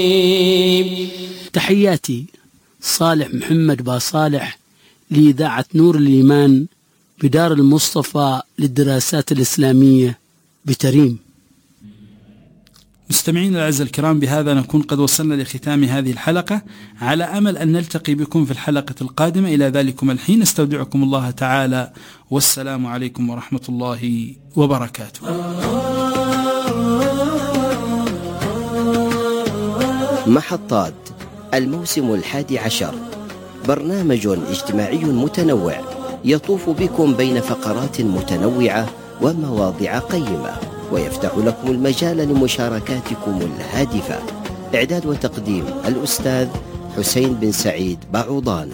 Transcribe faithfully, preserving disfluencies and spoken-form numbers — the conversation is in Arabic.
تحياتي صالح محمد باصالح لإذاعة نور الإيمان بدار المصطفى للدراسات الإسلامية بتريم. مستمعين الأعزاء الكرام، بهذا نكون قد وصلنا لختام هذه الحلقة، على أمل أن نلتقي بكم في الحلقة القادمة. إلى ذلكم الحين استودعكم الله تعالى، والسلام عليكم ورحمة الله وبركاته. محطات الموسم الحادي عشر، برنامج اجتماعي متنوع يطوف بكم بين فقرات متنوعة ومواضيع قيمة، ويفتح لكم المجال لمشاركاتكم الهادفة. إعداد وتقديم الأستاذ حسين بن سعيد بعوضان.